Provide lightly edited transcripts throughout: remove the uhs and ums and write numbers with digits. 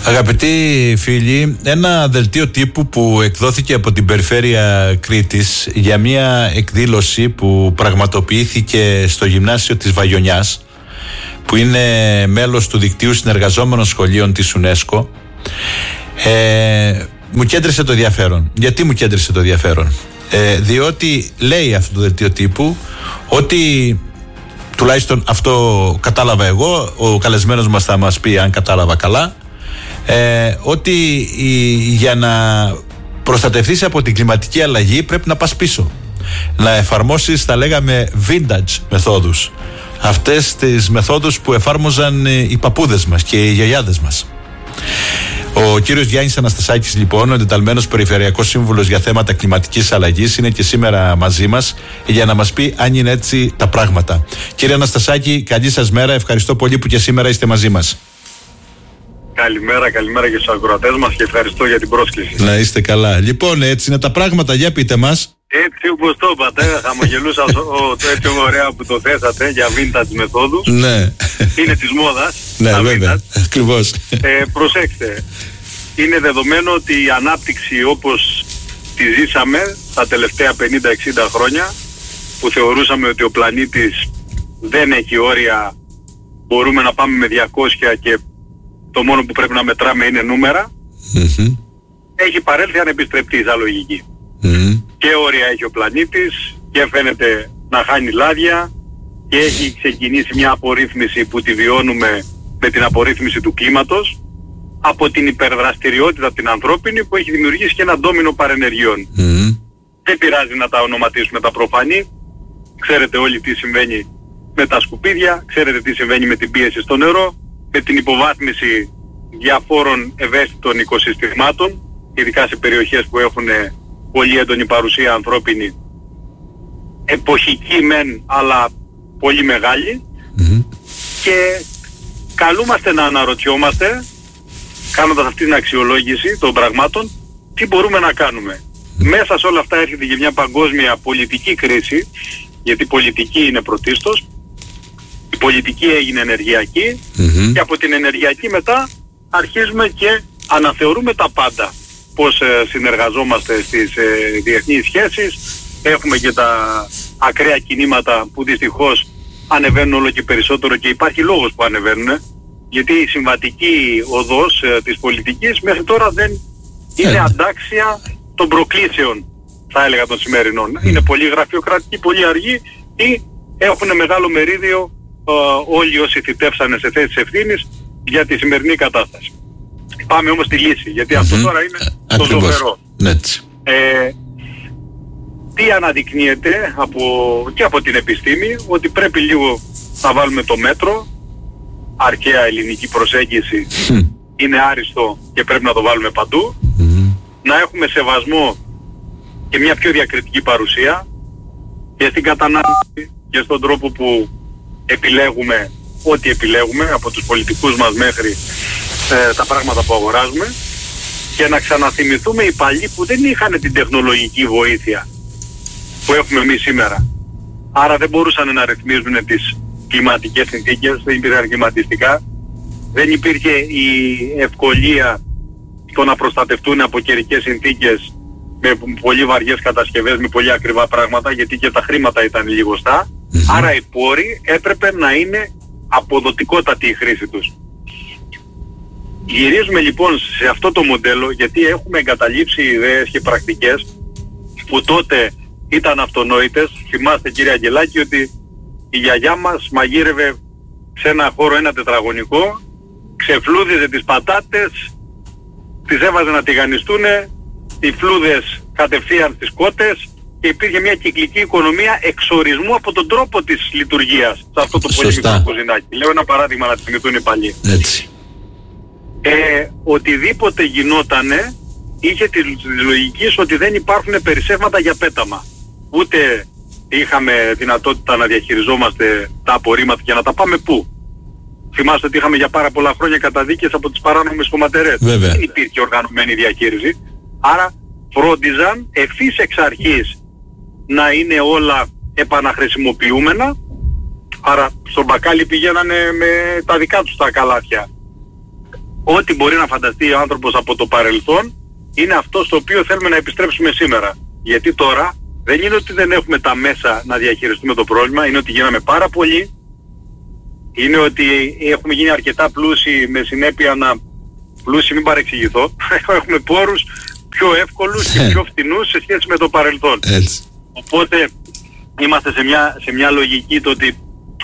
Αγαπητοί φίλοι, ένα δελτίο τύπου που εκδόθηκε από την Περιφέρεια Κρήτης για μια εκδήλωση που πραγματοποιήθηκε στο Γυμνάσιο της Βαγιονιάς, που είναι μέλος του δικτύου συνεργαζόμενων σχολείων της UNESCO, μου κέντρισε το ενδιαφέρον. Γιατί μου κέντρισε το ενδιαφέρον? Διότι λέει αυτό το δελτίο τύπου ότι, τουλάχιστον αυτό κατάλαβα εγώ, ο καλεσμένος μας θα μας πει αν κατάλαβα καλά, ότι για να προστατευτείς από την κλιματική αλλαγή πρέπει να πας πίσω, να εφαρμόσεις, θα λέγαμε, vintage μεθόδους, αυτές τις μεθόδους που εφάρμοζαν οι παππούδες μας και οι γιαγιάδες μας. Ο κύριος Γιάννης Αναστασάκης, λοιπόν, ο εντεταλμένος Περιφερειακός Σύμβουλος για θέματα κλιματικής αλλαγής, είναι και σήμερα μαζί μας για να μας πει αν είναι έτσι τα πράγματα. Κύριε Αναστασάκη, καλή σας μέρα, ευχαριστώ πολύ που και σήμερα είστε μαζί μας. Καλημέρα και στους ακροατές μας και ευχαριστώ για την πρόσκληση. Να είστε καλά. Λοιπόν, έτσι είναι τα πράγματα, για πείτε μας. Έτσι όπως το είπατε, χαμογελούσα έτσι ωραία που το θέσατε για vintage μεθόδους. Ναι. Είναι της μόδας. Ναι, βέβαια, ακριβώς. Προσέξτε, είναι δεδομένο ότι η ανάπτυξη όπως τη ζήσαμε τα τελευταία 50-60 χρόνια, που θεωρούσαμε ότι ο πλανήτης δεν έχει όρια, μπορούμε να πάμε με 200 και το μόνο που πρέπει να μετράμε είναι νούμερα, έχει παρέλθει ανεπιστρεπτή σαν λογική. Και όρια έχει ο πλανήτης και φαίνεται να χάνει λάδια και έχει ξεκινήσει μια απορρίθμιση που τη βιώνουμε με την απορρίθμιση του κλίματος από την υπερδραστηριότητα την ανθρώπινη που έχει δημιουργήσει και ένα ντόμινο παρενεργειών. Δεν πειράζει να τα ονοματίσουμε τα προφανή. Ξέρετε όλοι τι συμβαίνει με τα σκουπίδια, ξέρετε τι συμβαίνει με την πίεση στο νερό, με την υποβάθμιση διαφόρων ευαίσθητων οικοσυστημάτων, ειδικά σε περιοχές που έχουν πολύ έντονη παρουσία ανθρώπινη, εποχική μεν, αλλά πολύ μεγάλη, και καλούμαστε να αναρωτιόμαστε, κάνοντας αυτή την αξιολόγηση των πραγμάτων, τι μπορούμε να κάνουμε. Μέσα σε όλα αυτά έρχεται και μια παγκόσμια πολιτική κρίση, γιατί πολιτική είναι πρωτίστως. Η πολιτική έγινε ενεργειακή και από την ενεργειακή μετά αρχίζουμε και αναθεωρούμε τα πάντα. Πώς συνεργαζόμαστε στις διεθνείς σχέσεις, έχουμε και τα ακραία κινήματα που δυστυχώς ανεβαίνουν όλο και περισσότερο και υπάρχει λόγος που ανεβαίνουν, γιατί η συμβατική οδός της πολιτικής μέχρι τώρα δεν είναι αντάξια των προκλήσεων, θα έλεγα, των σημερινών. Είναι πολύ γραφειοκρατική, πολύ αργή ή έχουν μεγάλο μερίδιο όλοι όσοι θητεύσανε σε θέσεις ευθύνης για τη σημερινή κατάσταση. Πάμε όμως στη λύση, γιατί αυτό τώρα είναι το ζωφερό. Τι αναδεικνύεται και από την επιστήμη, ότι πρέπει λίγο να βάλουμε το μέτρο. Αρχαία ελληνική προσέγγιση είναι άριστο και πρέπει να το βάλουμε παντού. Να έχουμε σεβασμό και μια πιο διακριτική παρουσία και στην κατανάλωση και στον τρόπο που επιλέγουμε ό,τι επιλέγουμε, από τους πολιτικούς μας μέχρι τα πράγματα που αγοράζουμε, και να ξαναθυμηθούμε οι παλιοί που δεν είχαν την τεχνολογική βοήθεια που έχουμε εμείς σήμερα. Άρα δεν μπορούσαν να ρυθμίζουν τις κλιματικές συνθήκες, δεν υπήρχαν κλιματιστικά, δεν υπήρχε η ευκολία το να προστατευτούν από καιρικές συνθήκες με πολύ βαριές κατασκευές, με πολύ ακριβά πράγματα, γιατί και τα χρήματα ήταν λιγοστά. Άρα οι πόροι έπρεπε να είναι αποδοτικότατη η χρήση τους. Γυρίζουμε λοιπόν σε αυτό το μοντέλο, γιατί έχουμε εγκαταλείψει ιδέες και πρακτικές που τότε ήταν αυτονόητες. Θυμάστε, κύριε Αγγελάκη, ότι η γιαγιά μας μαγείρευε σε ένα χώρο ένα τετραγωνικό, ξεφλούδιζε τις πατάτες, τις έβαζε να τηγανιστούνε, οι φλούδες κατευθείαν στις κότες, και υπήρχε μια κυκλική οικονομία εξορισμού από τον τρόπο της λειτουργίας σε αυτό το πολύ μικρό κουζινάκι. Λέω ένα παράδειγμα να θυμηθούν οι παλιοί. Έτσι. Οτιδήποτε γινότανε είχε τη λογική ότι δεν υπάρχουν περισσεύματα για πέταμα. Ούτε είχαμε δυνατότητα να διαχειριζόμαστε τα απορρίμματα και να τα πάμε πού. Θυμάστε ότι είχαμε για πάρα πολλά χρόνια καταδίκες από τις παράνομες χωματερές. Δεν υπήρχε οργανωμένη διαχείριση. Άρα φρόντιζαν ευθύς εξ αρχής να είναι όλα επαναχρησιμοποιούμενα. Άρα στον μπακάλι πηγαίνανε με τα δικά τους τα καλάθια. ό,τι μπορεί να φανταστεί ο άνθρωπος από το παρελθόν είναι αυτό στο οποίο θέλουμε να επιστρέψουμε σήμερα. Γιατί τώρα δεν είναι ότι δεν έχουμε τα μέσα να διαχειριστούμε το πρόβλημα, είναι ότι γίναμε πάρα πολλοί, είναι ότι έχουμε γίνει αρκετά πλούσιοι με συνέπεια να... Πλούσιοι, μην παρεξηγηθώ, έχουμε πόρους πιο εύκολους και πιο φτηνούς σε σχέση με το παρελθόν. Έτσι. Οπότε είμαστε σε μια λογική το ότι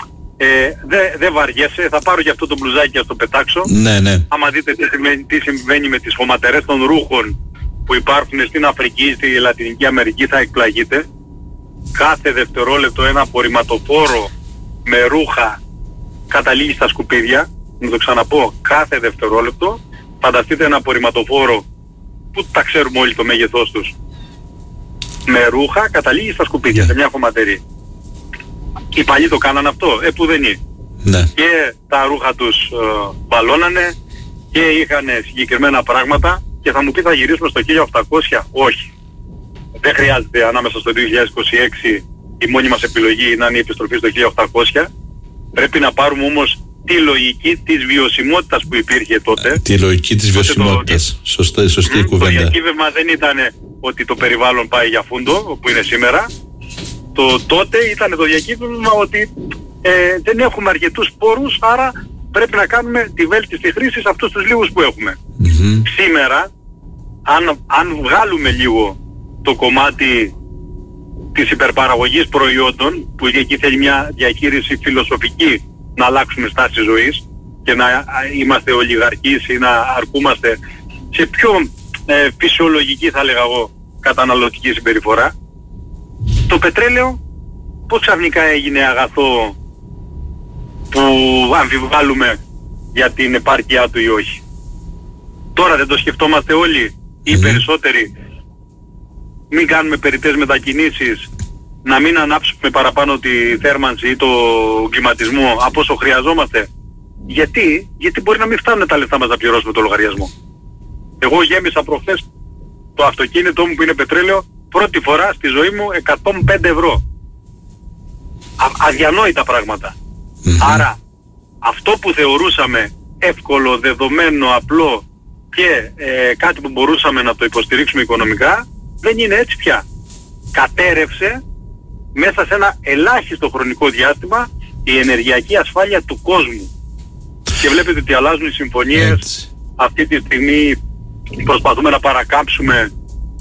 δεν βαριέσαι, θα πάρω και αυτό το μπλουζάκι να το πετάξω. Ναι, ναι. Άμα δείτε τι συμβαίνει με τις χωματερές των ρούχων που υπάρχουν στην Αφρική, στη Λατινική Αμερική, θα εκπλαγείτε. Κάθε δευτερόλεπτο ένα απορριμματοφόρο με ρούχα καταλήγει στα σκουπίδια. Να το ξαναπώ, κάθε δευτερόλεπτο. Φανταστείτε ένα απορριμματοφόρο που τα ξέρουμε όλοι το μέγεθός τους, με ρούχα καταλήγει στα σκουπίδια, σε μια χωματερή. Οι παλιοί το κάνανε αυτό, που δεν είναι. Ναι. Και τα ρούχα τους μπαλώνανε και είχαν συγκεκριμένα πράγματα και θα μου πει θα γυρίσουμε στο 1800. Όχι. Δεν χρειάζεται ανάμεσα στο 2026 η μόνη μας επιλογή να είναι η επιστροφή στο 1800. Πρέπει να πάρουμε όμως τη λογική της βιωσιμότητας που υπήρχε τότε. Τη λογική της βιωσιμότητας. Σωστή κουβέντα. Το διακύβευμα δεν ήταν ότι το περιβάλλον πάει για φούντο, που είναι σήμερα. Τότε ήταν το διακύβευμα ότι δεν έχουμε αρκετούς πόρους, άρα πρέπει να κάνουμε τη βέλτιστη χρήση σε αυτούς τους λίγους που έχουμε. Σήμερα, αν βγάλουμε λίγο το κομμάτι της υπερπαραγωγής προϊόντων, που εκεί θέλει μια διαχείριση φιλοσοφική, να αλλάξουμε στάση ζωής και να είμαστε ολιγαρχείς ή να αρκούμαστε σε πιο φυσιολογική, θα λέγα εγώ, καταναλωτική συμπεριφορά. Το πετρέλαιο πώς ξαφνικά έγινε αγαθό που αμφιβάλλουμε για την επάρκειά του ή όχι? Τώρα δεν το σκεφτόμαστε όλοι ή περισσότεροι? Μην κάνουμε περιττές μετακινήσεις, να μην ανάψουμε παραπάνω τη θέρμανση ή το κλιματισμό από όσο χρειαζόμαστε. Γιατί μπορεί να μην φτάνουν τα λεφτά μας να πληρώσουμε το λογαριασμό. Εγώ γέμισα προχθές το αυτοκίνητό μου που είναι πετρέλαιο πρώτη φορά στη ζωή μου 105 ευρώ. Αδιανόητα πράγματα. Άρα αυτό που θεωρούσαμε εύκολο, δεδομένο, απλό και κάτι που μπορούσαμε να το υποστηρίξουμε οικονομικά, δεν είναι έτσι πια. Κατέρευσε μέσα σε ένα ελάχιστο χρονικό διάστημα η ενεργειακή ασφάλεια του κόσμου. Και βλέπετε ότι αλλάζουν οι συμφωνίες. Αυτή τη στιγμή προσπαθούμε να παρακάμψουμε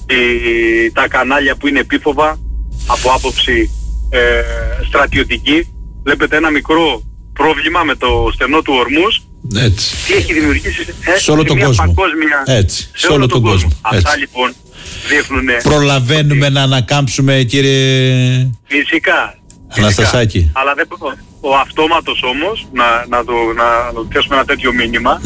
τα κανάλια που είναι επίφοβα από άποψη στρατιωτική. Βλέπετε ένα μικρό πρόβλημα με το στενό του Ορμούς. Τι έχει δημιουργήσει σε όλο τον κόσμο. Παγκόσμια, σε όλο τον κόσμο. Αυτά λοιπόν δείχνουν. Προλαβαίνουμε να ανακάμψουμε, κύριε Αναστασάκη. Αλλά ο αυτόματος όμως, να το θέσουμε ένα τέτοιο μήνυμα,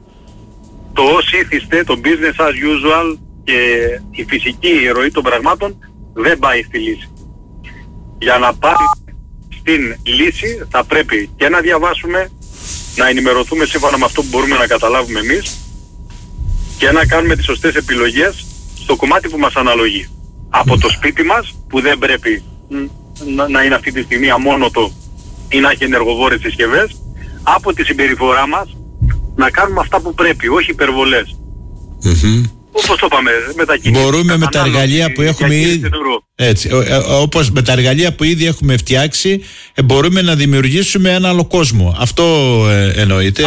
το ως ήθιστε, το business as usual και η φυσική ροή των πραγμάτων δεν πάει στη λύση. Για να πάει στην λύση θα πρέπει και να διαβάσουμε, να ενημερωθούμε σύμφωνα με αυτό που μπορούμε να καταλάβουμε εμείς και να κάνουμε τις σωστές επιλογές στο κομμάτι που μας αναλογεί. Από το σπίτι μας, που δεν πρέπει να είναι αυτή τη στιγμή αμόνοτο ή να έχει ενεργοβόρες συσκευές, από τη συμπεριφορά μας να κάνουμε αυτά που πρέπει, όχι υπερβολές. Όπως το είπαμε, μπορούμε με τα εργαλεία που έχουμε ήδη, όπως με τα εργαλεία που ήδη έχουμε φτιάξει, μπορούμε να δημιουργήσουμε ένα άλλο κόσμο. Αυτό εννοείται.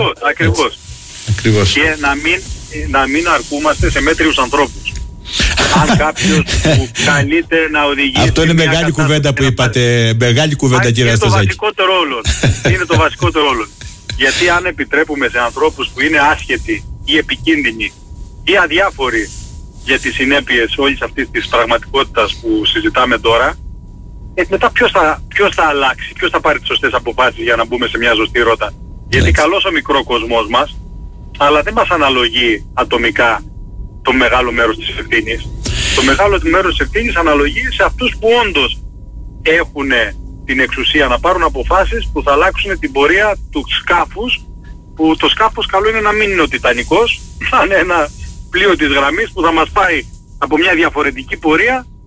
Ακριβώς. Και να μην αρκούμαστε σε μέτριους ανθρώπους. Αν κάποιος που καλείται να οδηγήσει... Αυτό είναι μεγάλη κουβέντα που είπατε. Μεγάλη κουβέντα, κύριε Αναστασάκη. Είναι το βασικότερο όλων. Γιατί αν επιτρέπουμε σε ανθρώπους που είναι άσχετοι ή επικίνδυνοι ή αδιάφοροι για τις συνέπειες όλης αυτής της πραγματικότητας που συζητάμε τώρα, μετά ποιος θα αλλάξει, ποιος θα πάρει τις σωστές αποφάσεις για να μπούμε σε μια ζωστή ρότα? Γιατί καλώς ο μικρό κόσμος μας, αλλά δεν μας αναλογεί ατομικά το μεγάλο μέρος της ευθύνης. Το μεγάλο μέρος της ευθύνης αναλογεί σε αυτούς που όντως έχουν την εξουσία να πάρουν αποφάσεις που θα αλλάξουν την πορεία του σκάφους, που το σκάφος καλό είναι να μην είναι ο Τιτανικός, να είναι ένα πλοίο της γραμμής που θα μας πάει από μια διαφορετική πορεία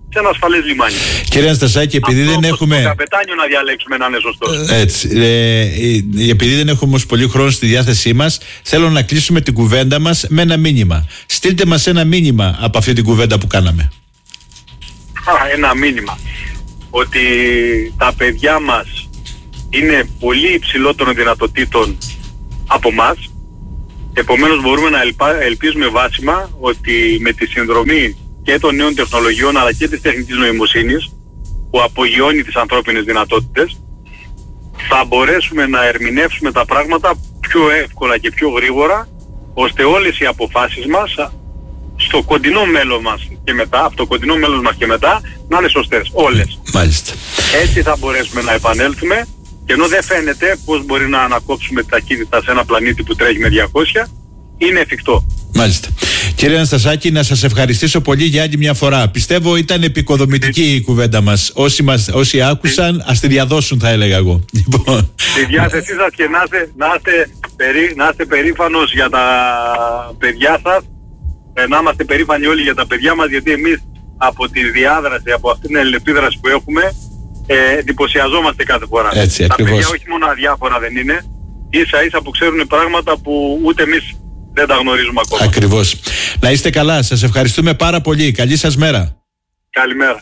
σε ένα ασφαλές λιμάνι. Κύριε Αναστασάκη, επειδή αυτό δεν έχουμε... το καπετάνιο να διαλέξουμε να είναι σωστός. Έτσι. Επειδή δεν έχουμε όμως πολύ χρόνο στη διάθεσή μας, θέλω να κλείσουμε την κουβέντα μας με ένα μήνυμα. Στείλτε μας ένα μήνυμα από αυτή την κουβέντα που κάναμε. Ένα μήνυμα. Ότι τα παιδιά μας είναι πολύ υψηλότερων δυνατοτήτων από μας. Επομένως μπορούμε να ελπίζουμε βάσιμα ότι με τη συνδρομή και των νέων τεχνολογιών αλλά και της τεχνητής νοημοσύνης που απογειώνει τις ανθρώπινες δυνατότητες, θα μπορέσουμε να ερμηνεύσουμε τα πράγματα πιο εύκολα και πιο γρήγορα, ώστε όλες οι αποφάσεις μας στο κοντινό μέλλον μας και μετά, από το κοντινό μέλλον μας και μετά, να είναι σωστές. Όλες. Μάλιστα. Έτσι θα μπορέσουμε να επανέλθουμε, και ενώ δεν φαίνεται πώς μπορεί να ανακόψουμε τη ταχύτητα σε ένα πλανήτη που τρέχει με 200, είναι εφικτό. Μάλιστα. Κύριε Αναστασάκη, να σας ευχαριστήσω πολύ για άλλη μια φορά. Πιστεύω ήταν επικοδομητική η κουβέντα μας. Όσοι άκουσαν, ας τη διαδώσουν, θα έλεγα εγώ. Στη διάθεσή σας και να είστε περήφανος για τα παιδιά σας. Να είμαστε περήφανοι όλοι για τα παιδιά μας, γιατί εμείς από τη διάδραση, από αυτήν την αλληλεπίδραση που έχουμε, εντυπωσιαζόμαστε κάθε φορά. Έτσι, τα ακριβώς. παιδιά όχι μόνο αδιάφορα δεν είναι, ίσα ίσα που ξέρουν πράγματα που ούτε εμείς δεν τα γνωρίζουμε ακόμα. Ακριβώς. Να είστε καλά. Σας ευχαριστούμε πάρα πολύ. Καλή σας μέρα. Καλημέρα.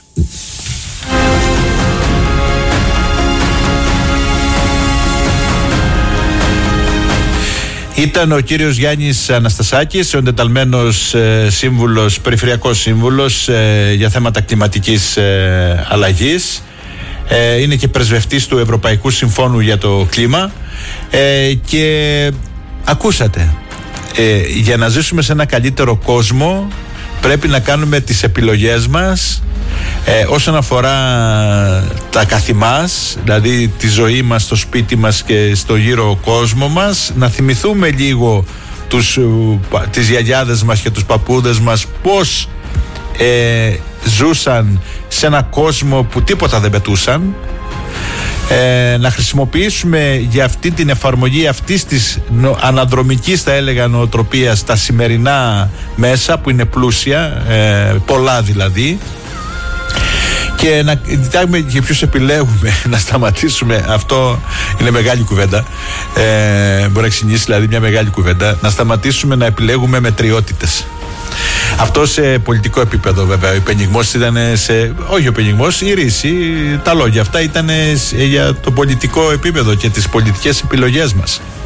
Ήταν ο κύριος Γιάννης Αναστασάκης, ο εντεταλμένος σύμβουλος, περιφερειακός σύμβουλος για θέματα κλιματικής αλλαγής. Είναι και πρεσβευτής του Ευρωπαϊκού Συμφώνου για το κλίμα. Και ακούσατε, για να ζήσουμε σε ένα καλύτερο κόσμο πρέπει να κάνουμε τις επιλογές μας όσον αφορά τα καθημάς, δηλαδή τη ζωή μας στο σπίτι μας και στο γύρο κόσμο μας, να θυμηθούμε λίγο τις γιαγιάδες μας και τους παππούδες μας πώς ζούσαν σε ένα κόσμο που τίποτα δεν πετούσαν, να χρησιμοποιήσουμε για αυτή την εφαρμογή αυτής της αναδρομικής, θα έλεγα, νοοτροπίας τα σημερινά μέσα που είναι πλούσια, πολλά δηλαδή, και να κοιτάμε και ποιους επιλέγουμε. Να σταματήσουμε, αυτό είναι μεγάλη κουβέντα, μπορεί να ξεκινήσει δηλαδή μια μεγάλη κουβέντα, να σταματήσουμε να επιλέγουμε μετριότητες. Αυτό σε πολιτικό επίπεδο βέβαια. Ο υπενιγμός ήταν όχι ο υπενιγμός, η ρίση, τα λόγια αυτά ήταν για το πολιτικό επίπεδο και τις πολιτικές επιλογές μας.